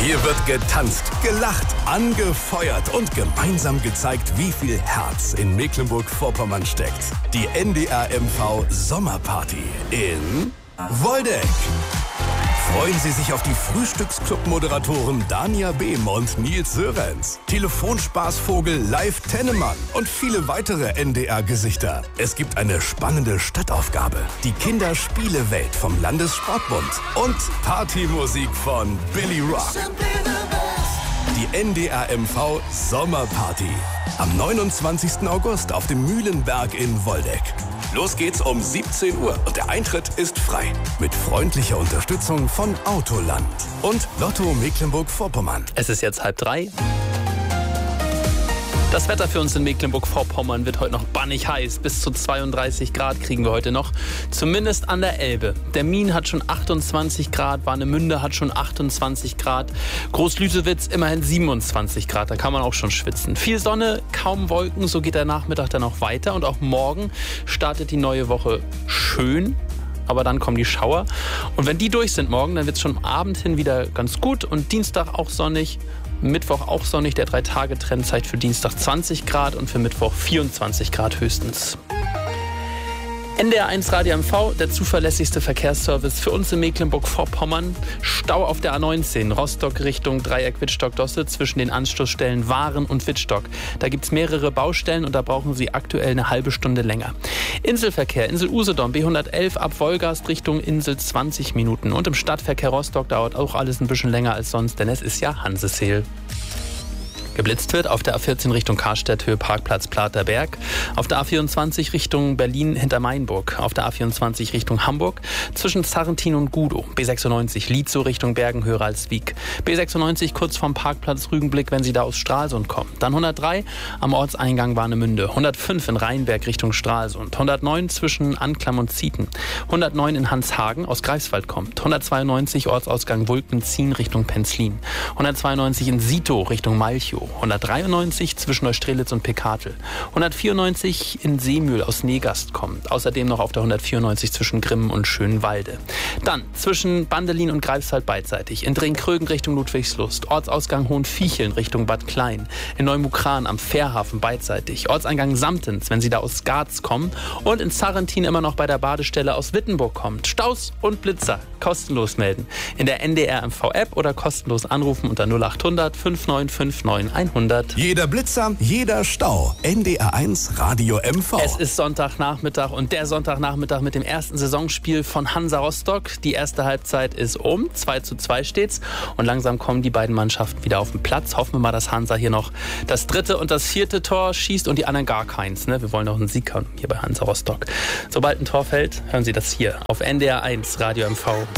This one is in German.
Hier wird getanzt, gelacht, angefeuert und gemeinsam gezeigt, wie viel Herz in Mecklenburg-Vorpommern steckt. Die NDR MV Sommerparty in Woldeck. Freuen Sie sich auf die Frühstücksclub-Moderatoren Dania Behm und Nils Sörenz, Telefonspaßvogel Live Tennemann und viele weitere NDR-Gesichter. Es gibt eine spannende Stadtaufgabe, die Kinderspielewelt vom Landessportbund und Partymusik von Billy Rock. Die NDR MV Sommerparty am 29. August auf dem Mühlenberg in Woldeck. Los geht's um 17 Uhr und der Eintritt ist frei. Mit freundlicher Unterstützung von Autoland und Lotto Mecklenburg-Vorpommern. Es ist jetzt 2:30. Das Wetter für uns in Mecklenburg-Vorpommern wird heute noch bannig heiß. Bis zu 32 Grad kriegen wir heute noch, zumindest an der Elbe. Der Mien hat schon 28 Grad, Warnemünde hat schon 28 Grad, Groß-Lüsewitz immerhin 27 Grad, da kann man auch schon schwitzen. Viel Sonne, kaum Wolken, so geht der Nachmittag dann auch weiter. Und auch morgen startet die neue Woche schön. Aber dann kommen die Schauer. Und wenn die durch sind morgen, dann wird es schon am Abend hin wieder ganz gut. Und Dienstag auch sonnig, Mittwoch auch sonnig. Der 3-Tage-Trend zeigt für Dienstag 20 Grad und für Mittwoch 24 Grad höchstens. NDR1 Radio MV, der zuverlässigste Verkehrsservice für uns in Mecklenburg-Vorpommern. Stau auf der A19, Rostock Richtung Dreieck Wittstock-Dosse zwischen den Anschlussstellen Waren und Wittstock. Da gibt es mehrere Baustellen und da brauchen Sie aktuell eine halbe Stunde länger. Inselverkehr, Insel Usedom, B111 ab Wolgast Richtung Insel 20 Minuten. Und im Stadtverkehr Rostock dauert auch alles ein bisschen länger als sonst, denn es ist ja Hanseseel. Geblitzt wird auf der A14 Richtung Karstedt, Höhe Parkplatz Platerberg. Auf der A24 Richtung Berlin hinter Mainburg. Auf der A24 Richtung Hamburg zwischen Zarrentin und Gudow. B96 Lietzow Richtung Bergen, höher als Wiek. B96 kurz vom Parkplatz Rügenblick, wenn Sie da aus Stralsund kommen. Dann 103 am Ortseingang Warnemünde. 105 in Rheinberg Richtung Stralsund. 109 zwischen Anklam und Zieten. 109 in Hanshagen aus Greifswald kommt. 192 Ortsausgang Wulpen-Zien Richtung Penzlin. 192 in Sito Richtung Malchow. 193 zwischen Neustrelitz und Pekatel. 194 in Seemühl aus Negast kommt. Außerdem noch auf der 194 zwischen Grimmen und Schönwalde. Dann zwischen Bandelin und Greifswald beidseitig. In Dringkrögen Richtung Ludwigslust. Ortsausgang Hohenviecheln Richtung Bad Klein. In Neumukran am Fährhafen beidseitig. Ortseingang Samtens, wenn Sie da aus Garz kommen. Und in Zarrentin immer noch bei der Badestelle aus Wittenburg kommt. Staus und Blitzer kostenlos melden. In der NDR MV App oder kostenlos anrufen unter 0800 5959 100. Jeder Blitzer, jeder Stau. NDR1 Radio MV. Es ist Sonntagnachmittag und der Sonntagnachmittag mit dem ersten Saisonspiel von Hansa Rostock. Die erste Halbzeit ist 2:2 steht's. Und langsam kommen die beiden Mannschaften wieder auf den Platz. Hoffen wir mal, dass Hansa hier noch das 3. und das 4. Tor schießt und die anderen gar keins. Ne? Wir wollen noch einen Sieg haben hier bei Hansa Rostock. Sobald ein Tor fällt, hören Sie das hier auf NDR1 Radio MV.